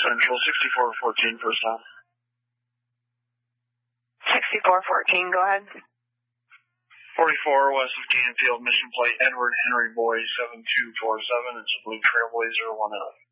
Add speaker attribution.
Speaker 1: Central, 6414 first time.
Speaker 2: 6414, go ahead.
Speaker 1: 44 west of Canfield, mission plate Edward Henry Boy 7247. It's a blue Trailblazer 10.